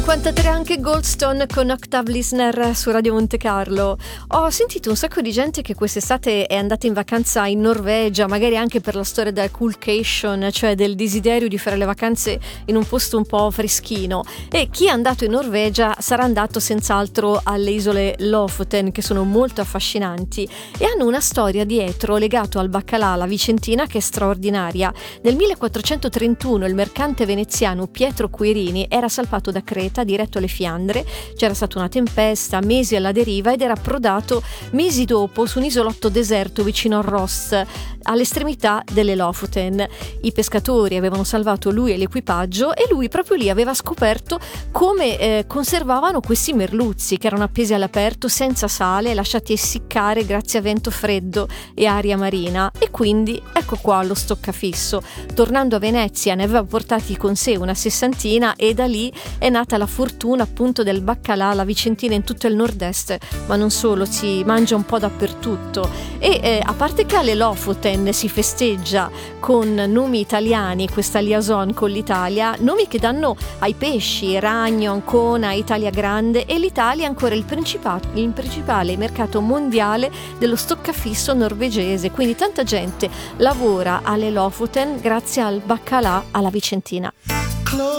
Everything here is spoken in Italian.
53 anche Goldstone con Octave Listener su Radio Monte Carlo. Ho sentito un sacco di gente che quest'estate è andata in vacanza in Norvegia, magari anche per la storia del coolcation, cioè del desiderio di fare le vacanze in un posto un po' freschino. E chi è andato in Norvegia sarà andato senz'altro alle isole Lofoten, che sono molto affascinanti e hanno una storia dietro legato al baccalà alla vicentina che è straordinaria. Nel 1431 il mercante veneziano Pietro Quirini era salpato da Creta diretto alle Fiandre, c'era stata una tempesta, mesi alla deriva, ed era approdato mesi dopo su un isolotto deserto vicino a Ross, all'estremità delle Lofoten. I pescatori avevano salvato lui e l'equipaggio e lui proprio lì aveva scoperto come conservavano questi merluzzi che erano appesi all'aperto senza sale, lasciati essiccare grazie a vento freddo e aria marina, e quindi ecco qua lo stoccafisso. Tornando a Venezia ne aveva portati con sé una sessantina e da lì è nata la fortuna appunto del baccalà alla vicentina in tutto il nord-est, ma non solo, si mangia un po' dappertutto. E a parte che alle Lofoten si festeggia con nomi italiani, questa liaison con l'Italia, nomi che danno ai pesci, ragno, ancona, Italia grande, e l'Italia è ancora il principale mercato mondiale dello stoccafisso norvegese, quindi tanta gente lavora alle Lofoten grazie al baccalà alla vicentina.